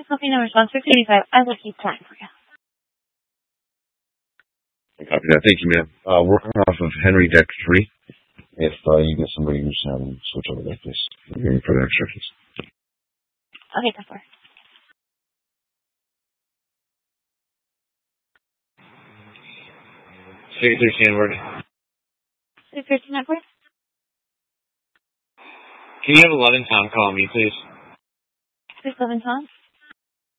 copy no response. 685. I will keep trying for you. Copy that. Thank you, ma'am. Working off of Henry Deck 3. If you get somebody who's switch over there, please. I'm hearing further instructions. Okay, that's fine. 613 word. 613 Edward. Can you have 11 Tom call me, please? 611 Tom.